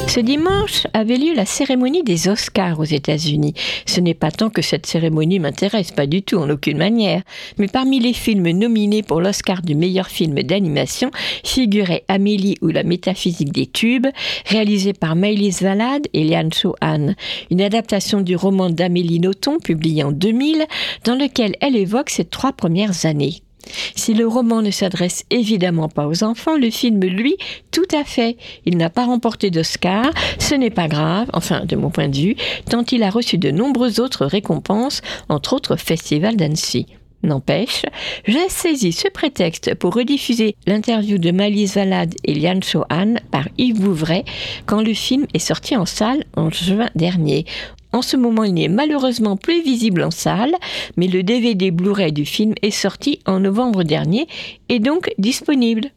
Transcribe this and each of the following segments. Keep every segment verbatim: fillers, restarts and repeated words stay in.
Ce dimanche avait lieu la cérémonie des Oscars aux États-Unis. Ce n'est pas tant que cette cérémonie m'intéresse, pas du tout, en aucune manière. Mais parmi les films nominés pour l'Oscar du meilleur film d'animation figurait Amélie ou la métaphysique des tubes, réalisé par Maëlys Valade et Lian Cho-han. Une adaptation du roman d'Amélie Nothomb, publié en deux mille, dans lequel elle évoque ses trois premières années. Si le roman ne s'adresse évidemment pas aux enfants, le film, lui, tout à fait. Il n'a pas remporté d'Oscar, ce n'est pas grave, enfin de mon point de vue, tant il a reçu de nombreuses autres récompenses, entre autres au Festival d'Annecy. N'empêche, j'ai saisi ce prétexte pour rediffuser l'interview de Maëlys Valade et Lian Cho-han par Yves Bouvray quand le film est sorti en salle en juin dernier. En ce moment, il n'est malheureusement plus visible en salle, mais le D V D Blu-ray du film est sorti en novembre dernier et donc disponible.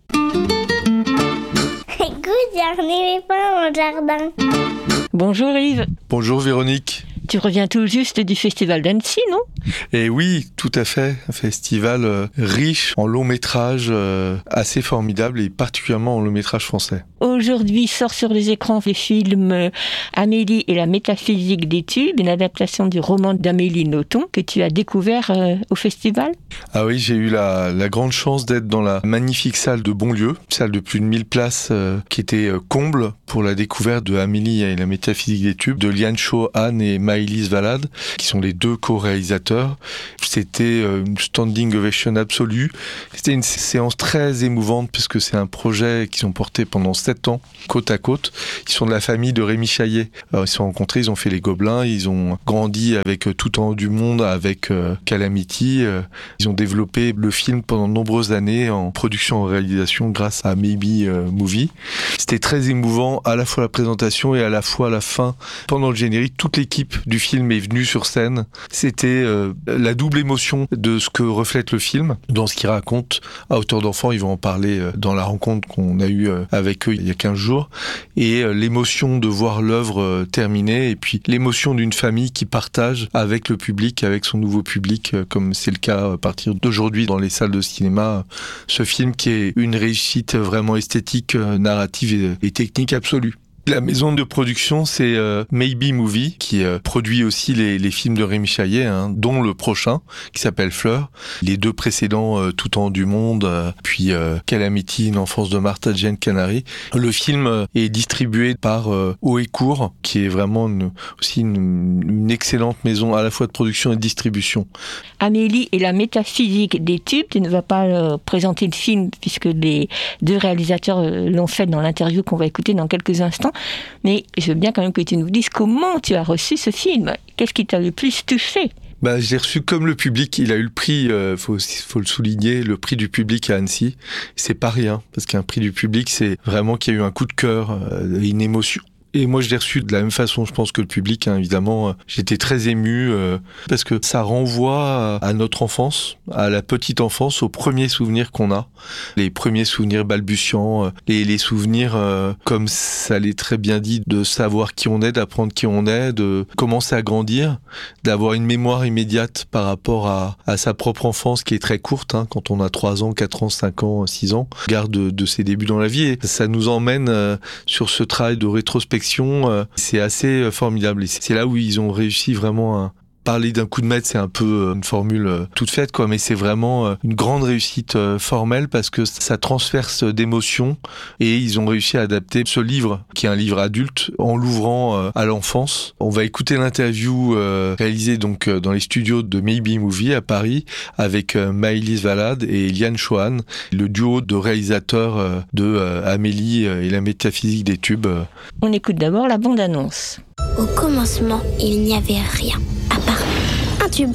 Écoute, j'en ai pas mon jardin. Bonjour Yves. Bonjour Véronique. Tu reviens tout juste du Festival d'Annecy, non ? Et oui, tout à fait. Un festival euh, riche en longs métrages, euh, assez formidable et particulièrement en long métrage français. Aujourd'hui sort sur les écrans le film euh, Amélie et la métaphysique des tubes, une adaptation du roman d'Amélie Nothomb que tu as découvert euh, au festival. Ah oui, j'ai eu la, la grande chance d'être dans la magnifique salle de Bonlieu, salle de plus de mille places euh, qui était euh, comble pour la découverte de Amélie et la métaphysique des tubes de Lian Cho-han et Maëlys Valade, qui sont les deux co-réalisateurs. C'était une standing ovation absolue. C'était une séance très émouvante puisque c'est un projet qu'ils ont porté pendant sept ans, côte à côte. Ils sont de la famille de Rémi Chaillet. Alors, ils se sont rencontrés, ils ont fait les Gobelins, ils ont grandi avec Tout en haut du monde, avec euh, Calamity. Euh, ils ont développé le film pendant de nombreuses années en production et en réalisation grâce à Maybe euh, Movie. C'était très émouvant, à la fois la présentation et à la fois la fin. Pendant le générique, toute l'équipe du film est venue sur scène. C'était euh, la double émotion de ce que reflète le film, dans ce qu'il raconte à hauteur d'enfant. Ils vont en parler euh, dans la rencontre qu'on a eue euh, avec eux il y a quinze jours. Et euh, l'émotion de voir l'œuvre euh, terminée et puis l'émotion d'une famille qui partage avec le public, avec son nouveau public, euh, comme c'est le cas à partir d'aujourd'hui dans les salles de cinéma. Ce film qui est une réussite vraiment esthétique, euh, narrative et, et technique absolue. La maison de production, c'est euh, Maybe Movie, qui euh, produit aussi les, les films de Rémi Chaillet, hein, dont le prochain, qui s'appelle Fleur. Les deux précédents, euh, Tout en haut du monde, euh, puis euh, Calamity, une enfance de Martha Jane Canary. Le film euh, est distribué par euh, Haut et Court, qui est vraiment une, aussi une, une excellente maison à la fois de production et de distribution. Amélie et la métaphysique des tubes, tu ne vas pas euh, présenter le film puisque les deux réalisateurs euh, l'ont fait dans l'interview qu'on va écouter dans quelques instants. Mais je veux bien quand même que tu nous dises comment tu as reçu ce film. Qu'est-ce qui t'a le plus touché ? Bah, je l'ai reçu comme le public. Il a eu le prix, euh, faut, faut le souligner, le prix du public à Annecy. C'est pas rien, parce qu'un prix du public, c'est vraiment qu'il y a eu un coup de cœur, euh, une émotion. Et moi, je l'ai reçu de la même façon, je pense, que le public, hein, évidemment. J'étais très ému euh, parce que ça renvoie à notre enfance, à la petite enfance, aux premiers souvenirs qu'on a. Les premiers souvenirs balbutiants, euh, les, les souvenirs, euh, comme ça l'est très bien dit, de savoir qui on est, d'apprendre qui on est, de commencer à grandir, d'avoir une mémoire immédiate par rapport à, à sa propre enfance qui est très courte, hein, quand on a trois ans, quatre ans, cinq ans, six ans. Garde de, de ses débuts dans la vie. Et ça nous emmène euh, sur ce travail de rétrospection. C'est assez formidable et c'est là où ils ont réussi vraiment à parler d'un coup de maître. C'est un peu une formule toute faite, quoi, mais c'est vraiment une grande réussite formelle parce que ça transperce d'émotions et ils ont réussi à adapter ce livre qui est un livre adulte en l'ouvrant à l'enfance. On va écouter l'interview réalisée donc dans les studios de Maybe Movie à Paris avec Maëlys Valade et Lian Cho-han, le duo de réalisateurs de Amélie et la métaphysique des tubes. On écoute d'abord la bande-annonce. Au commencement, il n'y avait rien, à part un tube.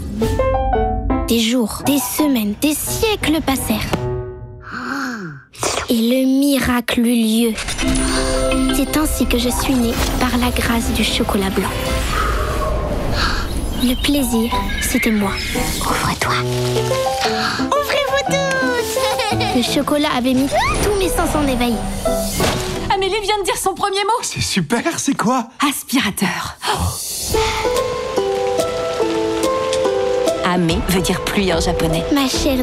Des jours, des semaines, des siècles passèrent. Et le miracle eut lieu. C'est ainsi que je suis née, par la grâce du chocolat blanc. Le plaisir, c'était moi. Ouvre-toi. Ouvrez-vous tous. Le chocolat avait mis tous mes sens en éveil. Amélie vient de dire son premier mot. C'est super, c'est quoi ? Aspirateur. Oh. Amé veut dire pluie en japonais. Ma chère